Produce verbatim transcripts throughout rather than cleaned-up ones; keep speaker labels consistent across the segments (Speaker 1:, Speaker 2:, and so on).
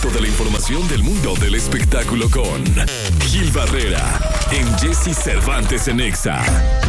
Speaker 1: resto de la información del mundo del espectáculo con Gil Barrera en Jesse Cervantes en Exa.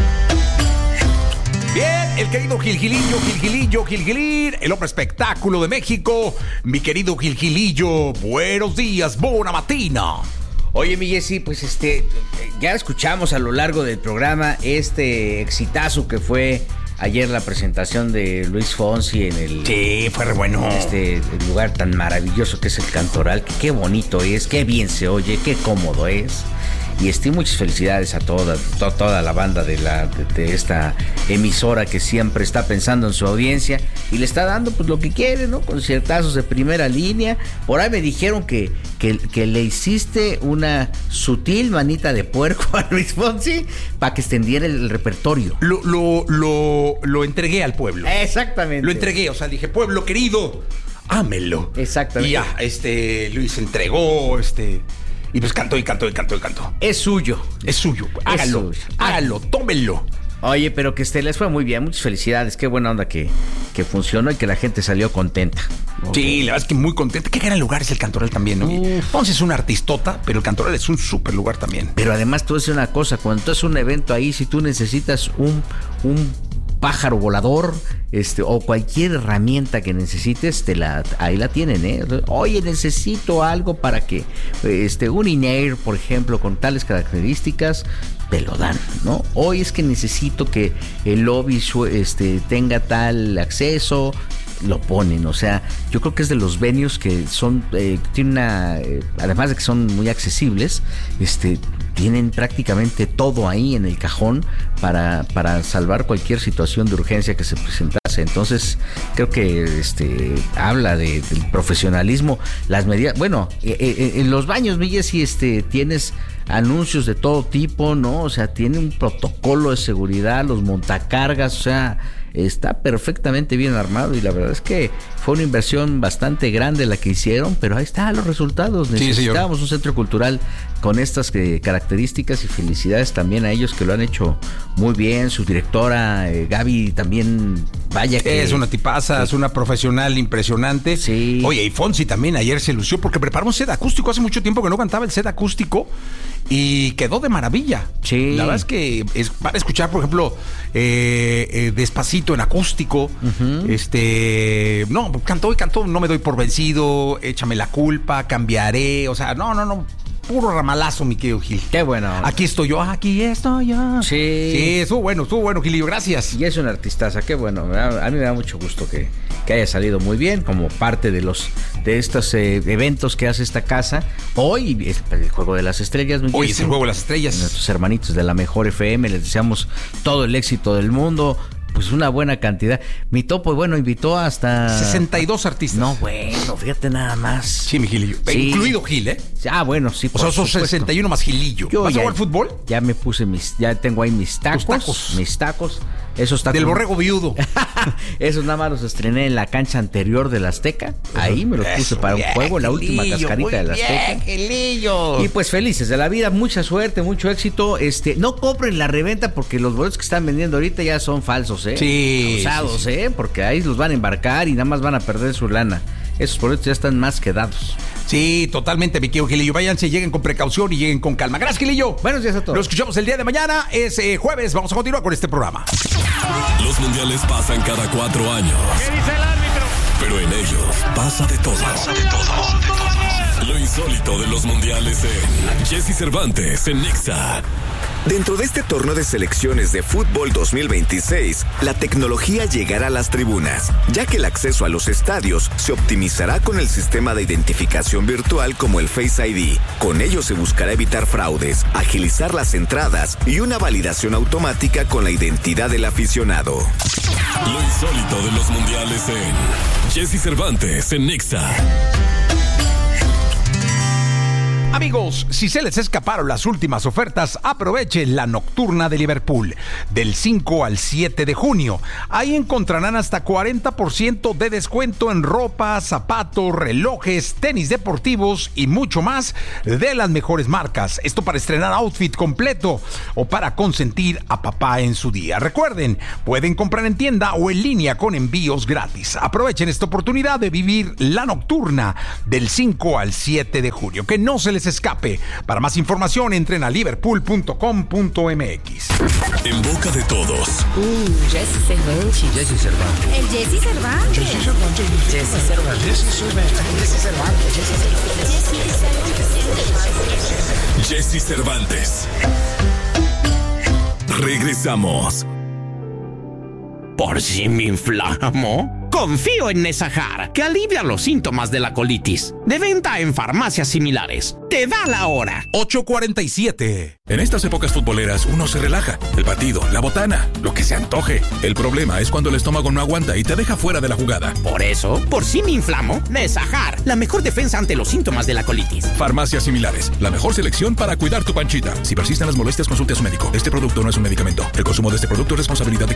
Speaker 2: Bien, el querido Gilgilillo, Gilgilillo, Gilgilir, el hombre espectáculo de México. Mi querido Gilgilillo, buenos días, buena matina.
Speaker 3: Oye, mi Jessy, pues este, ya escuchamos a lo largo del programa este exitazo que fue ayer la presentación de Luis Fonsi en el...
Speaker 2: Sí, fue re bueno.
Speaker 3: Este lugar tan maravilloso que es el Cantoral, que qué bonito es, qué bien se oye, qué cómodo es. Y este, muchas felicidades a toda, to, toda la banda de, la, de, de esta emisora que siempre está pensando en su audiencia y le está dando pues lo que quiere, ¿no? Conciertazos de primera línea. Por ahí me dijeron que, que, que le hiciste una sutil manita de puerco a Luis Fonsi para que extendiera el, el repertorio.
Speaker 2: Lo, lo, lo, lo entregué al pueblo.
Speaker 3: Exactamente.
Speaker 2: Lo entregué, o sea, dije, pueblo querido, ámelo.
Speaker 3: Exactamente.
Speaker 2: Y ya, este, Luis entregó, este... Y pues cantó y cantó y cantó y cantó.
Speaker 3: Es suyo.
Speaker 2: Es suyo. Hágalo.
Speaker 3: Es suyo.
Speaker 2: Hágalo, tómenlo.
Speaker 3: Oye, pero que este, les fue muy bien. Muchas felicidades. Qué buena onda que, que funcionó y que la gente salió contenta.
Speaker 2: Okay. Sí, la verdad es que muy contenta. Qué gran lugar es el Cantoral también, ¿no? Entonces es una artistota, pero el Cantoral es un súper lugar también.
Speaker 3: Pero además tú haces una cosa. Cuando tú haces un evento ahí, si tú necesitas un... un pájaro volador, este, o cualquier herramienta que necesites, te la, ahí la tienen, ¿eh? Oye, necesito algo para que, este, un in-air, por ejemplo, con tales características, te lo dan, ¿no? Hoy es que necesito que el lobby, este, tenga tal acceso, lo ponen, o sea, yo creo que es de los venues que son, eh, tiene una, eh, además de que son muy accesibles, este, tienen prácticamente todo ahí en el cajón para, para salvar cualquier situación de urgencia que se presentase. Entonces, creo que este habla de, del profesionalismo, las medidas, bueno, eh, eh, en los baños, Miguel, si este tienes anuncios de todo tipo, ¿no? O sea, tiene un protocolo de seguridad, los montacargas, o sea, está perfectamente bien armado y la verdad es que fue una inversión bastante grande la que hicieron, pero ahí están los resultados. Necesitábamos sí, un centro cultural con estas eh, características y felicidades también a ellos que lo han hecho muy bien. Su directora, eh, Gaby, también, vaya que...
Speaker 2: Es una tipaza, que, es una profesional impresionante.
Speaker 3: Sí.
Speaker 2: Oye, y Fonsi también ayer se lució porque preparó un set acústico. Hace mucho tiempo que no cantaba el set acústico y quedó de maravilla.
Speaker 3: Sí.
Speaker 2: La verdad es que es para escuchar, por ejemplo, eh, eh, Despacito en acústico. Uh-huh. Este, no, cantó y cantó, No me doy por vencido, Échame la culpa, Cambiaré, o sea, no, no, no, puro ramalazo, mi querido Gil.
Speaker 3: Qué bueno.
Speaker 2: Aquí estoy yo, aquí estoy yo.
Speaker 3: Sí.
Speaker 2: Sí, estuvo bueno, estuvo bueno, Gilillo, gracias.
Speaker 3: Y es una artistaza, qué bueno, a mí me da mucho gusto que, que haya salido muy bien como parte de los de estos eh, eventos que hace esta casa. Hoy es el Juego de las Estrellas.
Speaker 2: Hoy es el Juego de las Estrellas.
Speaker 3: Nuestros hermanitos de la Mejor F M, les deseamos todo el éxito del mundo. Pues una buena cantidad. Mi topo, bueno, invitó hasta...
Speaker 2: sesenta y dos artistas.
Speaker 3: No, bueno, fíjate nada más.
Speaker 2: Sí, mi Gilillo. Sí. Incluido Gil, ¿eh?
Speaker 3: Ah, bueno, sí,
Speaker 2: por O sea, son sesenta y uno más Gilillo.
Speaker 3: Yo
Speaker 2: ¿Vas
Speaker 3: ya,
Speaker 2: a jugar fútbol?
Speaker 3: Ya me puse mis... Ya tengo ahí mis tacos.
Speaker 2: Tus tacos.
Speaker 3: Mis tacos. Esos tacos...
Speaker 2: Del borrego viudo.
Speaker 3: Esos nada más los estrené en la cancha anterior del Azteca. Ahí me los puse para un juego, la última
Speaker 2: Gilillo,
Speaker 3: cascarita del Azteca.
Speaker 2: Bien, Gilillo.
Speaker 3: Y pues felices de la vida, mucha suerte, mucho éxito. Este, no compren la reventa porque los boletos que están vendiendo ahorita ya son falsos, ¿eh?
Speaker 2: Sí.
Speaker 3: Usados, sí, sí. ¿eh? Porque ahí los van a embarcar y nada más van a perder su lana. Esos boletos ya están más quedados.
Speaker 2: Sí, totalmente, mi querido Gilillo. Váyanse, lleguen con precaución y lleguen con calma. Gracias, Gilillo.
Speaker 3: Buenos días a todos.
Speaker 2: Lo escuchamos el día de mañana. Es eh, jueves. Vamos a continuar con este programa.
Speaker 1: Los mundiales pasan cada cuatro años.
Speaker 4: ¿Qué dice el árbitro?
Speaker 1: Pero en ellos pasa de todo. Pasa de todo. Lo insólito de los mundiales en Jesse Cervantes en Exa.
Speaker 5: Dentro de este torneo de selecciones de fútbol dos mil veintiséis, la tecnología llegará a las tribunas, ya que el acceso a los estadios se optimizará con el sistema de identificación virtual como el Face I D. Con ello se buscará evitar fraudes, agilizar las entradas y una validación automática con la identidad del aficionado.
Speaker 1: Lo insólito de los mundiales en Jesse Cervantes en Exa.
Speaker 2: Amigos, si se les escaparon las últimas ofertas, aprovechen la nocturna de Liverpool del cinco al siete de junio. Ahí encontrarán hasta cuarenta por ciento de descuento en ropa, zapatos, relojes, tenis deportivos y mucho más de las mejores marcas. Esto para estrenar outfit completo o para consentir a papá en su día. Recuerden, pueden comprar en tienda o en línea con envíos gratis. Aprovechen esta oportunidad de vivir la nocturna del cinco al siete de junio. Que no se les escape. Para más información, entren a liverpool punto com punto m x.
Speaker 1: En boca de todos.
Speaker 4: Uh, Jesse Cervantes.
Speaker 3: Jesse Cervantes.
Speaker 4: El Jesse Cervantes.
Speaker 6: Jesse Cervantes.
Speaker 4: Jesse Cervantes.
Speaker 6: Jesse Cervantes. Jesse Cervantes.
Speaker 1: Jesse Cervantes. Regresamos.
Speaker 7: ¿Por si me inflamo? Confío en Nesajar, que alivia los síntomas de la colitis. De venta en farmacias similares. Te da la hora.
Speaker 1: ocho cuarenta y siete. En estas épocas futboleras uno se relaja. El partido, la botana, lo que se antoje. El problema es cuando el estómago no aguanta y te deja fuera de la jugada.
Speaker 7: Por eso, por si me inflamo, Nesajar, la mejor defensa ante los síntomas de la colitis.
Speaker 1: Farmacias similares, la mejor selección para cuidar tu panchita. Si persisten las molestias, consulte a su médico. Este producto no es un medicamento. El consumo de este producto es responsabilidad de